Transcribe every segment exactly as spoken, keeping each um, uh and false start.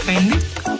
Trending?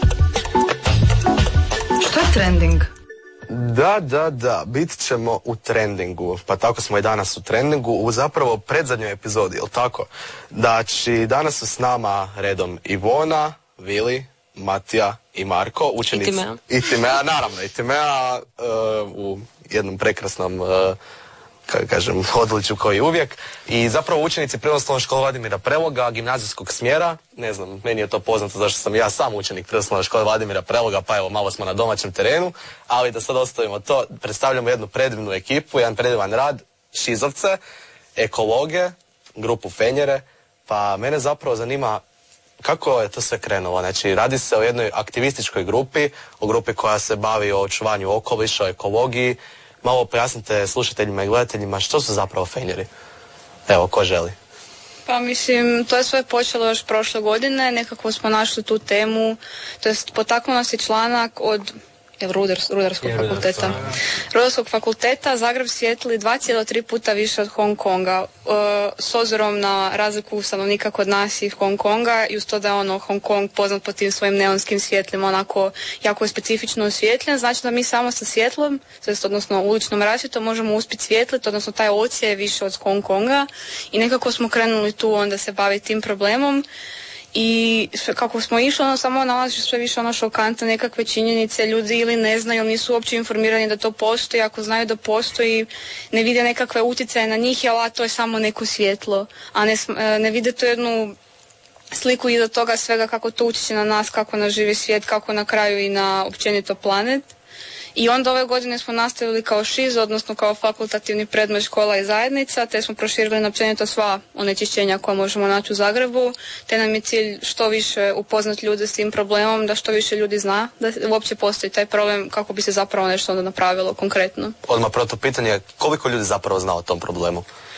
Što je trending? Da, da, da, bit ćemo u trendingu, pa tako smo i danas u trendingu, u zapravo predzadnjoj epizodi, jel tako? Znači, danas su s nama redom Ivona, Vili, Matija i Marko, učenici... I Timea. I Timea, naravno, i Timea uh, u jednom prekrasnom... Uh, kako kažem, odličju kao i uvijek. I zapravo učenici Prirodoslovne škole Vladimira Preloga, gimnazijskog smjera. Ne znam, meni je to poznato zašto sam ja sam učenik Prirodoslovne škole Vladimira Preloga, pa evo, malo smo na domaćem terenu. Ali da sad ostavimo to, predstavljamo jednu predivnu ekipu, jedan predivan rad, šizovce, ekologe, grupu Fenjere. Pa mene zapravo zanima kako je to sve krenulo. Znači, radi se o jednoj aktivističkoj grupi, o grupi koja se bavi o očuvanju okoliša, o ekologiji. Malo pojasnite slušateljima i gledateljima što su zapravo Fenjeri. Evo, ko želi? Pa mislim, to je sve počelo još prošle godine, nekako smo našli tu temu, to jest potaknuo nas je članak od jel, Rudars, Rudarskog je, fakulteta. Rudarskog fakulteta, Zagreb svijetli dva zarez tri puta više od Hong Konga, e, s obzirom na razliku stanovnika kod nas i Hong Konga i uz to da je ono Hong Kong poznat po tim svojim neonskim svjetlima, onako jako je specifično osvjetljen, znači da mi samo sa svjetlom, odnosno uličnom rasvjetom možemo uspjeti svjetliti, odnosno taj ocija je više od Hong Konga i nekako smo krenuli tu onda se baviti tim problemom. I kako smo išli, ono samo nalazi sve više ono šokantne nekakve činjenice, ljudi ili ne znaju, ili nisu uopće informirani da to postoji, ako znaju da postoji, ne vide nekakve utjecaje na njih, jel a to je samo neko svjetlo, a ne, ne vide tu jednu sliku iza toga svega kako to utječe na nas, kako na živi svijet, kako na kraju i na općenito planet. I onda ove godine smo nastavili kao šiz, odnosno kao fakultativni predmet škola i zajednica, te smo proširili na općenito sva onečišćenja koja možemo naći u Zagrebu, te nam je cilj što više upoznati ljude s tim problemom, da što više ljudi zna da uopće postoji taj problem, kako bi se zapravo nešto onda napravilo konkretno. Odmah proto pitanje, koliko ljudi zapravo zna o tom problemu?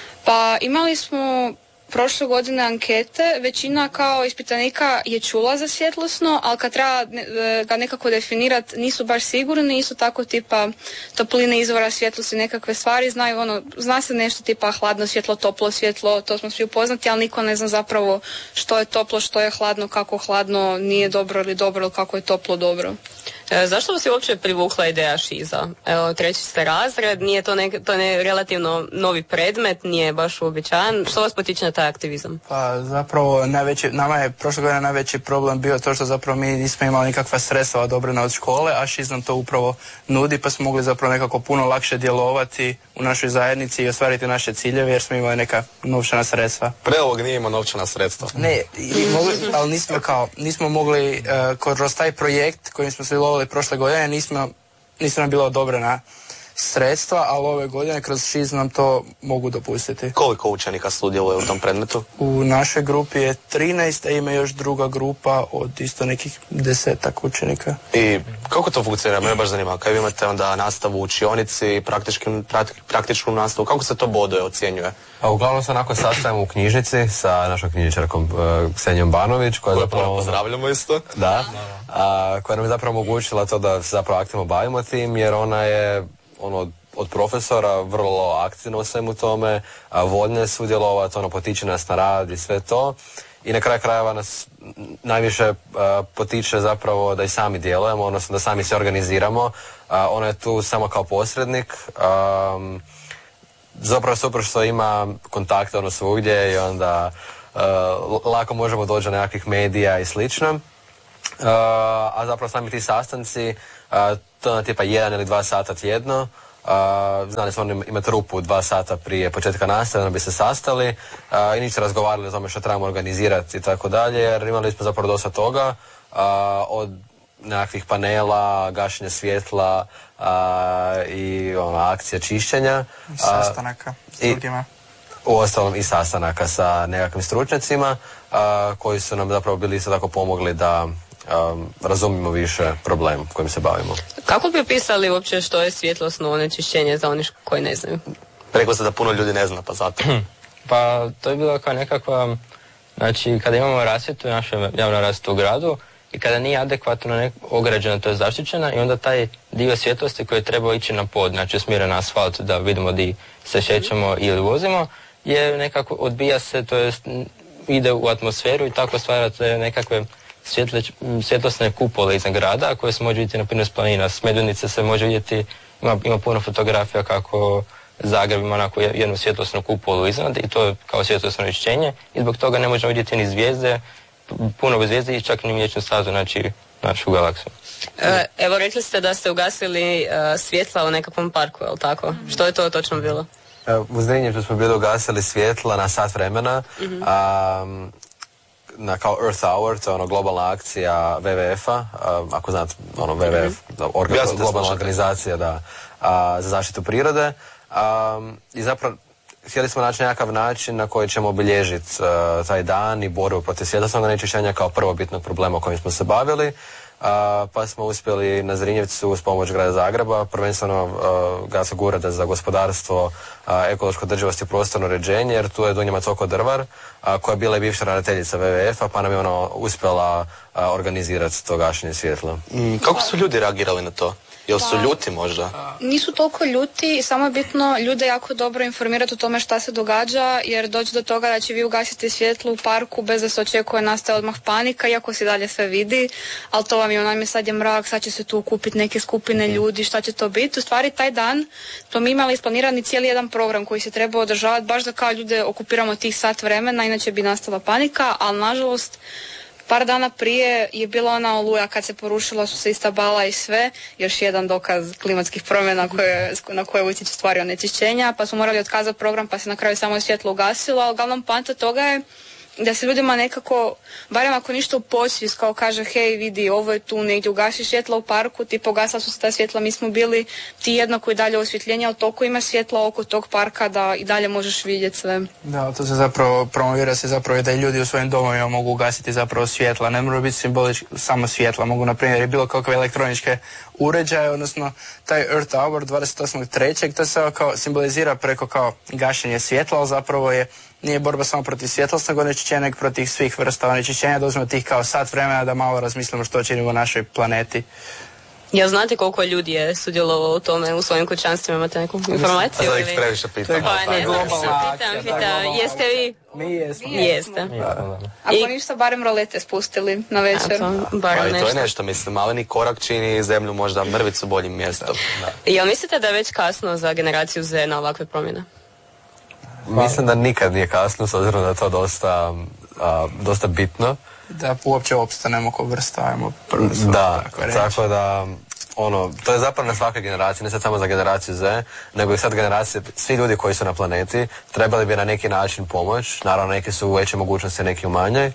Pa imali smo prošle godine ankete, većina kao ispitanika je čula za svjetlosno, ali kad treba ga nekako definirati nisu baš sigurni, isto tako tipa topline izvora svjetlosti, nekakve stvari, znaju ono, zna se nešto tipa hladno svjetlo, toplo svjetlo, to smo svi upoznati, ali niko ne zna zapravo što je toplo, što je hladno, kako hladno nije dobro ili dobro, ili kako je toplo dobro. E, zašto vas je uopće privukla ideja šiza? Evo, treći ste razred, nije to, ne, to ne relativno novi predmet, nije baš uobičajan. Što vas potiče na taj aktivizam? Pa zapravo najveći, nama je prošle godine najveći problem bio to što zapravo mi nismo imali nikakva sredstva odobrena od škole, a šiz nam to upravo nudi, pa smo mogli zapravo nekako puno lakše djelovati u našoj zajednici i ostvariti naše ciljeve jer smo imali neka novčana sredstva. Prelog nije imao novčana sredstva. Ne, i mogli, ali nismo kao, nismo mogli uh, kroz taj projekt kojim smo sudjelovali prošle godine, nismo, nismo nam bila odobrena sredstva, ali ove godine kroz šiz nam to mogu dopustiti. Koliko učenika sudjeluje u tom predmetu? U našoj grupi je trinaest, a ima još druga grupa od isto nekih desetak učenika. I kako to funkcionira? Mene baš zanima. Kad vi imate onda nastavu u učionici, praktičnu nastavu, kako se to boduje, ocjenjuje? A uglavnom se onako sastavimo u knjižnici sa našom knjižničarkom uh, Ksenijom Banović, koja je zapravo... Pozdravljamo isto. Da, a, koja nam je zapravo omogućila to da se zapravo aktivno bavimo tim, jer ona je ono, od profesora vrlo aktivno u svemu tome, a voljna je sudjelovati, ono, potiče nas na rad i sve to. I na kraju krajeva nas najviše uh, potiče zapravo da i sami djelujemo, odnosno da sami se organiziramo. Uh, ona je tu samo kao posrednik. Um, zapravo super što ima kontakte ono svugdje i onda uh, lako možemo doći do nekakvih medija i slično. Uh, a zapravo sami ti sastanci, uh, to je tipa jedan ili dva sata tjedno. Uh, znali smo imati rupu dva sata prije početka nastave da bi se sastali uh, i ništa razgovarali o tome što trebamo organizirati i tako dalje, jer imali smo zapravo dosta toga, uh, od nekakvih panela, gašenja svjetla uh, i ono, akcija čišćenja. I sastanaka s drugima. U ostalom i sastanaka sa nekakvim stručnjacima uh, koji su nam zapravo bili isto tako pomogli da Um, razumimo više problem kojim se bavimo. Kako bi opisali uopće što je svjetlosno onečišćenje za oni koji ne znaju? Rekao ste da puno ljudi ne zna, pa zato. Pa to je bilo kao nekakva, znači kada imamo rasvjetu, našu javnu rasvjetu u gradu i kada nije adekvatno nek- ograđena, to je zaštićena i onda taj dio svjetlosti koji je trebao ići na pod, znači usmjeren na asfalt da vidimo di se šećemo ili vozimo, je nekako odbija se, to jest ide u atmosferu i tako stvara te nekakve svjetle, svjetlosne kupole iznad grada koje se može vidjeti na primjer s planina. S Medvednice se može vidjeti, ima, ima puno fotografija kako Zagreb ima onako jednu svjetlosnu kupolu iznad i to je kao svjetlosno onečišćenje i zbog toga ne možemo vidjeti ni zvijezde, puno zvijezde i čak ni Mliječnu stazu, znači našu galaksu. E, evo rekli ste da ste ugasili uh, svjetla u nekakvom parku, je li tako? Mm-hmm. Što je to točno bilo? U Zrinjevcu smo bili ugasili svjetla na sat vremena, mm-hmm. um, na kao Earth Hour, to je ono globalna akcija W W F-a, um, ako znate, ono W W F, mm-hmm. organ, globalna organizacija da, uh, za zaštitu prirode. Um, I zapravo htjeli smo naći nekakav način na koji ćemo obilježiti uh, taj dan i borbu protiv svjetlosnog onečišćenja kao prvobitnog problema o kojem smo se bavili. Uh, pa smo uspjeli na Zrinjevcu uz pomoć grada Zagreba, prvenstveno uh, Gradskog ureda za gospodarstvo, uh, ekološku održivost i prostorno uređenje, jer tu je Dunja Coko Drvar, uh, koja je bila i bivša ravnateljica W W F-a, pa nam je ona uspjela uh, organizirati to gašenje svjetla. Mm, kako su ljudi reagirali na to? Jel su ljuti možda? Nisu toliko ljuti, samo je bitno ljude jako dobro informirati o tome šta se događa, jer doći do toga da će vi ugasiti svjetlo u parku bez da se očekuje nastaje odmah panika, iako se dalje sve vidi, ali to vam je onaj je sad je mrak, sad će se tu okupiti neke skupine ljudi, šta će to biti. U stvari taj dan smo mi imali isplanirani cijeli jedan program koji se treba održavati baš da kao ljude okupiramo tih sat vremena, inače bi nastala panika, ali nažalost par dana prije je bila ona oluja kad se porušila su se ista bala i sve, još jedan dokaz klimatskih promjena koje, na koje utječu stvari onečišćenja, pa smo morali otkazati program pa se na kraju samo svjetlo ugasilo, ali uglavnom poanta toga je da se ljudima nekako, barem ako ništa u podsvijest, kao kaže hej vidi ovo je tu negdje, ugasi svjetla u parku, ti pogasla su se ta svjetla, mi smo bili ti jednako i dalje osvjetljenja, ali toliko ima svjetla oko tog parka da i dalje možeš vidjeti sve. Da, to se zapravo promovira se zapravo da i ljudi u svojim domovima mogu ugasiti zapravo svjetla, ne moraju biti simbolički samo svjetla, mogu na primjer i bilo kakve elektroničke uređaje, odnosno taj Earth Hour dvadeset osmog trećeg to se kao simbolizira preko kao gašenje svjetla, ali zapravo je nije borba samo protiv svjetlosnog onečišćenja, nego protiv svih vrsta onečišćenja, da uzmemo tih kao sat vremena da malo razmislimo što činimo našoj planeti. Jel znate koliko ljudi je sudjelovalo u tome u svojim kućanstvima, imate neku informaciju? A sad ih previše pitam. Pa ne, pitam, pitam, jeste vi? Mi jesmo. Jeste. Ako ništa, barem rolete spustili na večer. Pa i to je nešto, mislim, maleni korak čini zemlju možda mrvicu boljim mjestom. Jel mislite da je već kasno za generaciju Z na ovakve promjene? Mislim da nikad nije kasno, s obzirom da je to dosta, a, dosta bitno. Da uopće opstanemo ko vrsta, ajmo prvo da, tako reći. Tako da, ono, to je zapravo na svakoj generaciji, ne sad samo za generaciju Z, nego i sad generacije, svi ljudi koji su na planeti, trebali bi na neki način pomoć, naravno neki su u veće mogućnosti, neki u manjoj,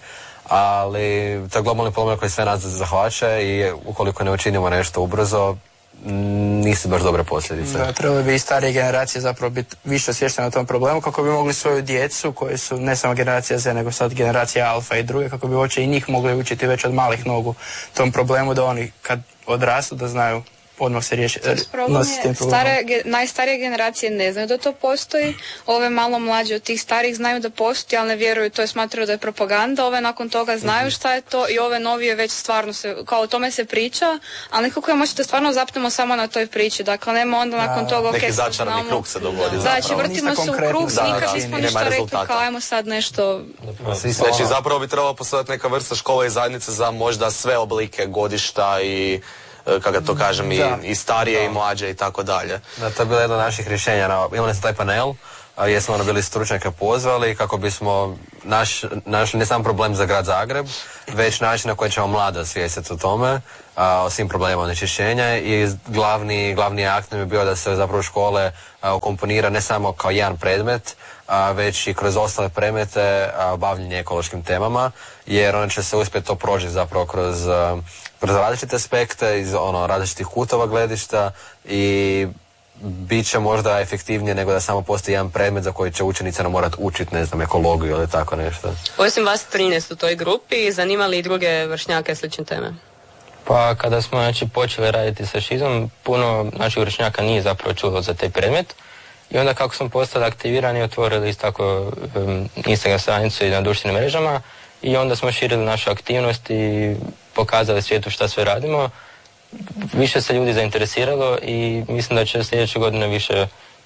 ali to je globalni problem koji sve nas zahvaća i ukoliko ne učinimo nešto ubrzo, nisu baš dobre posljedice. Da, trebali bi i starije generacije zapravo biti više osviještene o tom problemu kako bi mogli svoju djecu, koji su ne samo generacija Z, nego sad generacija Alfa i druge, kako bi uopće i njih mogli učiti već od malih nogu tom problemu, da oni kad odrastu da znaju odmah se riješi, nositi s tim problemom. Stare, ge, najstarije generacije ne znaju da to postoji, ove malo mlađe od tih starih znaju da postoji, ali ne vjeruju, to je smatraju da je propaganda, ove nakon toga znaju šta je to i ove novije već stvarno se, kao o tome se priča, ali nekako je moći da stvarno zapnemo samo na toj priči, dakle nema onda nakon toga ok, neki začarani krug se dogodi da, znači vrtimo se u krug, da, nikad da, nismo ništa rekli kao ajmo sad nešto. Znači zapravo bi trebalo postojati neka vrsta škole i zajednice za možda sve oblike godišta i kako to kažem, i, i starije da. I mlađe i tako dalje. Da, to je bilo jedno od naših rješenja. Imali smo taj panel gdje smo ono bili stručnjaka pozvali kako bismo naš, našli ne samo problem za grad Zagreb, već način na koji ćemo mlade osvijestiti o tome, a, o svim problemima onečišćenja i glavni, glavni akt je bio da se zapravo škole a, ukomponira ne samo kao jedan predmet, a, već i kroz ostale predmete bavljenje ekološkim temama, jer one će se uspjeti to prožiti zapravo kroz a, kroz različite aspekte, iz ono, različitih kutova gledišta i bit će možda efektivnije nego da samo postoji jedan predmet za koji će učenica morati učiti, ne znam, ekologiju ili tako nešto. Osim vas trinaest u toj grupi, zanimali i druge vršnjake slične teme? Pa kada smo znači, počeli raditi sa šizom, puno naših vršnjaka nije zapravo čulo za taj predmet. I onda kako smo postali aktivirani, otvorili isto tako um, Instagram stranicu i na društvenim mrežama i onda smo širili našu aktivnost i pokazali svijetu šta sve radimo. Više se ljudi zainteresiralo i mislim da će sljedeće godine više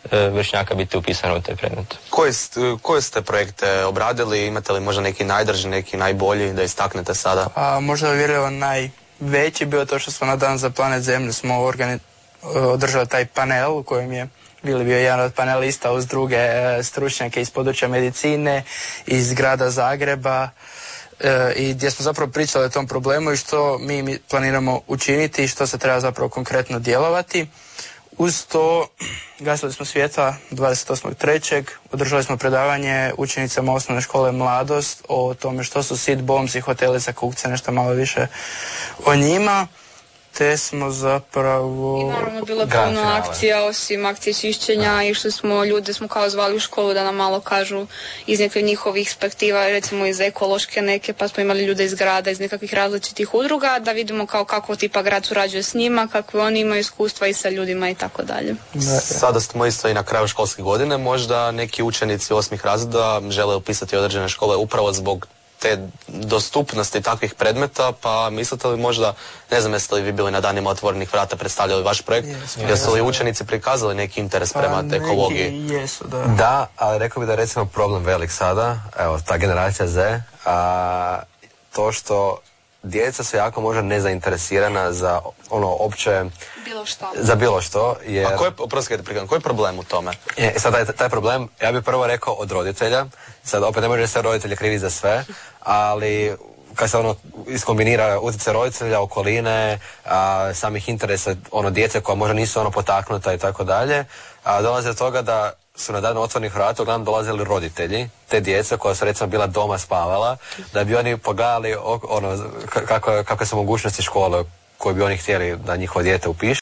e, vršnjaka biti upisano u taj predmet. Koje, koje ste projekte obradili? Imate li možda neki najdrži, neki najbolji da istaknete sada? A, možda bi vjerovao najveći bio to što smo na Dan za planet Zemlju smo organi- održali taj panel u kojem je Vili bio jedan od panelista uz druge e, stručnjake iz područja medicine, iz grada Zagreba e, i gdje smo zapravo pričali o tom problemu i što mi, mi planiramo učiniti i što se treba zapravo konkretno djelovati. Uz to gasili smo svjetla dvadeset osmog trećeg održali smo predavanje učenicama osnovne škole Mladost o tome što su sit bombs i hoteli za kukce, nešto malo više o njima. Te smo zapravo... I naravno bilo puno akcija, osim akcije čišćenja, išli smo, ljude smo kao zvali u školu da nam malo kažu iz nekih njihovih perspektiva, recimo iz ekološke neke, pa smo imali ljude iz grada, iz nekakvih različitih udruga, da vidimo kao kako tipa grad surađuje s njima, kakve oni imaju iskustva i sa ljudima i tako dalje. Sada smo isto i na kraju školske godine, možda neki učenici osmih razreda žele upisati određene škole upravo zbog te dostupnosti takvih predmeta, pa mislite li možda, ne znam, jeste li vi bili na danima otvorenih vrata, predstavljali vaš projekt, yes, jesu li učenici prikazali neki interes pa, prema te ekologiji? Jesu, da. Da, ali rekao bi da je recimo problem velik sada, evo, ta generacija Z, a, to što djeca su jako možda nezainteresirana za ono opće... Bilo što. Za bilo što, jer... A koji, oprostite, koji je problem u tome? Je, sad taj, taj problem, ja bih prvo rekao od roditelja, sad opet ne može se roditelji krivi za sve, ali kad se ono iskombinira utjecaj roditelja, okoline, a, samih interesa ono djece koja možda nisu ono potaknuta i tako dalje, a dolazi do toga da su na dan otvorenih vrata uglavnom dolazili roditelji te djece koja su recimo bila doma spavala, da bi oni pogledali ono, kako, kakve su mogućnosti škole koje bi oni htjeli da njihovo dijete upiše.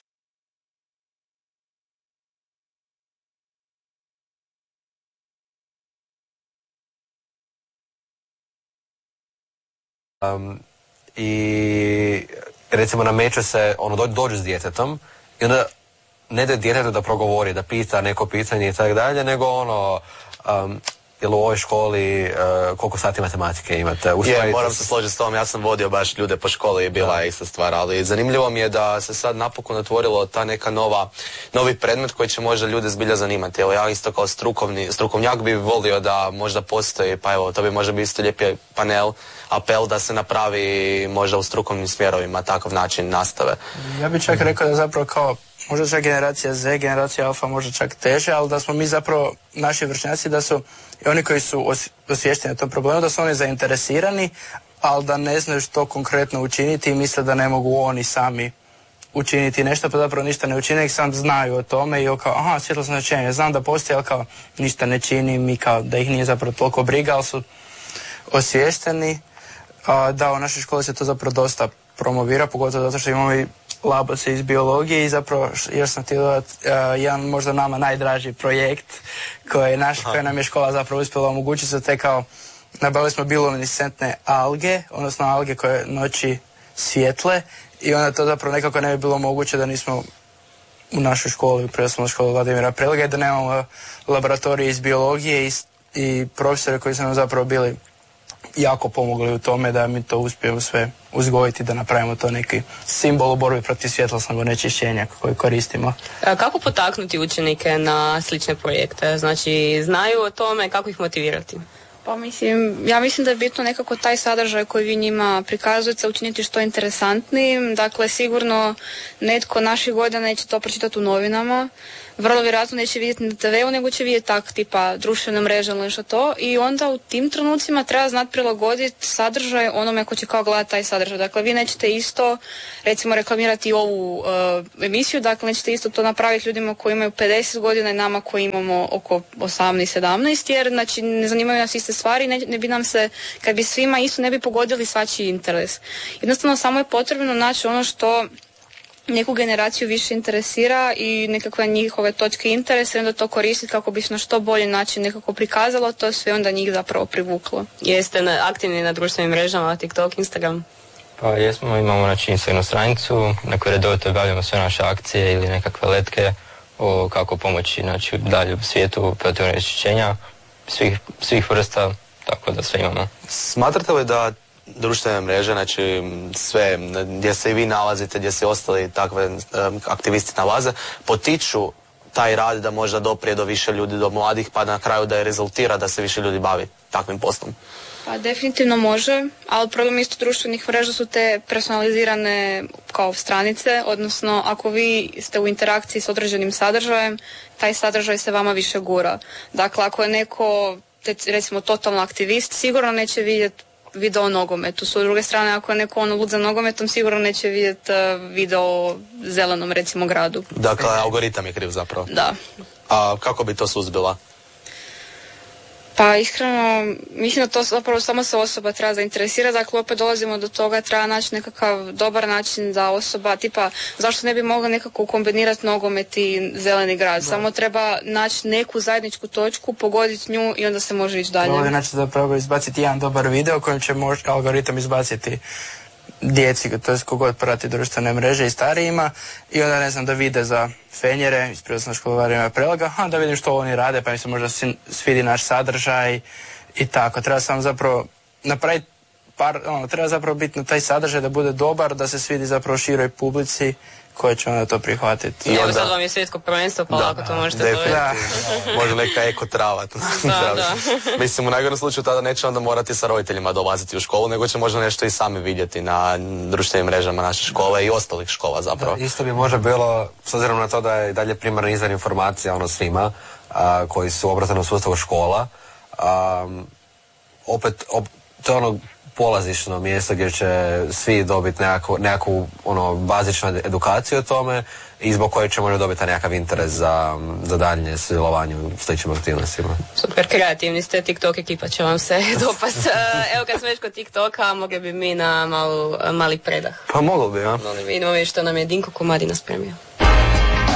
Um, I recimo nameće se, ono do, dođu s djetetom i onda ne da djetetu da progovori, da pita neko pitanje i tako dalje, nego ono, um, jel u ovoj školi uh, koliko sati matematike imate? Je, moram se složiti s tom, ja sam vodio baš ljude po školi i bila je ista stvar, ali zanimljivo mi je da se sad napokon otvorilo ta neka nova, novi predmet koji će možda ljude zbilja zanimati. Evo ja isto kao strukovni, strukovnjak bi volio da možda postoji, pa evo to bi možda bio isto lijepi panel, apel da se napravi možda u strukovnim smjerovima takav način nastave. Ja bih čak rekao da zapravo kao možda čak generacija Z, generacija Alfa možda čak teže, ali da smo mi zapravo, naši vršnjaci, da su i oni koji su osviješteni na tom problemu, da su oni zainteresirani, ali da ne znaju što konkretno učiniti i misle da ne mogu oni sami učiniti nešto, pa zapravo ništa ne učine, sam znaju o tome i kao, aha, svjetlo značenje, znam da postoji, ali kao ništa ne činim i kao da ih nije zapravo toliko briga, ali su osviješteni. A, da, u našoj školi se to zapravo dosta promovira, pogotovo zato što imamo i labose iz biologije i zapravo još sam htio dodati uh, jedan možda nama najdraži projekt koji, naš, koji nam je škola zapravo uspjela omogućiti za te kao nabavili smo bioluminescentne alge, odnosno alge koje noći svijetle i onda to zapravo nekako ne bi bilo moguće da nismo u našoj školi, u preosnovnoj školi Vladimira Prelge, da nemamo laboratorije iz biologije i, i profesore koji su nam zapravo bili jako pomogli u tome da mi to uspijemo sve uzgojiti, da napravimo to neki simbol u borbi protiv svjetlosnog onečišćenja koji koristimo. A kako potaknuti učenike na slične projekte? Znači, znaju o tome, kako ih motivirati? Pa mislim, ja mislim da je bitno nekako taj sadržaj koji vi njima prikazujete učiniti što interesantnijim. Dakle, sigurno netko naših godina neće to pročitati u novinama, vrlo vjerojatno neće vidjeti na te veu, nego će vidjeti tak tipa društvene mreže ili nešto to i onda u tim trenucima treba znati prilagoditi sadržaj onome ko će kao gledati taj sadržaj. Dakle, vi nećete isto recimo reklamirati ovu uh, emisiju, dakle nećete isto to napraviti ljudima koji imaju pedeset godina i nama koji imamo oko osamnaest sedamnaest, jer znači ne zanimaju nas iste stvari, ne, ne bi nam se, kad bi svima isto ne bi pogodili svačiji interes. Jednostavno samo je potrebno naći ono što neku generaciju više interesira i nekakve njihove točke interesa i onda to koristiti kako bi se na što bolji način nekako prikazalo, to sve onda njih zapravo privuklo. Jeste na, aktivni na društvenim mrežama, TikTok, Instagram? Pa jesmo, imamo znači Instagram stranicu na kojoj redovito objavljamo sve naše akcije ili nekakve letke o kako pomoći znači, dalje u svijetu protiv onečišćenja svih, svih vrsta, tako da sve imamo. Smatrate li da društvene mreže, znači sve gdje se i vi nalazite, gdje se ostali takve um, aktivisti nalaze, potiču taj rad da možda doprije do više ljudi, do mladih, pa na kraju da je rezultira da se više ljudi bavi takvim poslom? Pa definitivno može, ali problem isto društvenih mreža su te personalizirane kao stranice, odnosno ako vi ste u interakciji s određenim sadržajem, taj sadržaj se vama više gura. Dakle, ako je neko, recimo, totalno aktivist, sigurno neće vidjeti video o nogometu. S druge strane, ako je neko ono lud za nogometom, sigurno neće vidjeti video o zelenom, recimo, gradu. Dakle, algoritam je kriv zapravo. Da. A kako bi to suzbila? Pa iskreno, mislim da to zapravo samo se osoba treba zainteresirati, dakle opet dolazimo do toga, treba naći nekakav dobar način da osoba, tipa, zašto ne bi mogla nekako kombinirati nogomet i zeleni grad, da. Samo treba naći neku zajedničku točku, pogoditi nju i onda se može ići dalje. Ovo je znači zapravo izbaciti jedan dobar video kojim će možda algoritam izbaciti djeci, to je kogod prati društvene mreže i starijima, i onda ne znam da vide za fenjere iz prirodoslovne škole Preloga, ha, da vidim što oni rade, pa mi se možda svidi naš sadržaj i tako. Treba sam zapravo napraviti par, ono, treba zapravo biti na taj sadržaj da bude dobar, da se svidi zapravo široj publici koja će onda to prihvatiti. I evo sad vam je svjetsko prvenstvo, pa lako to možete dobiti. Da, može neka eko trava. Da, da. Mislim, u najgorem slučaju tada neće onda morati sa roditeljima dolaziti u školu, nego će možda nešto i sami vidjeti na društvenim mrežama naše škole i ostalih škola zapravo. Da, isto bi možda bilo, s obzirom na to da je dalje primarni izvor informacija ono svima a, koji su u obrazovnom sustavu škola, a, opet, op, to je ono polazišno mjesto gdje će svi dobiti nekakvu, nekakvu ono, bazičnu edukaciju o tome i zbog koje će možda dobiti nekakav interes za, za daljnje sudjelovanje u sličnim aktivnostima. Super, kreativni ste, TikTok ekipa će vam se dopast. Evo kad smo već kod TikToka, mogli bi mi na malu, mali predah. Pa mogli bi, ja. Vidimo što nam je Dinko Komadina spremio.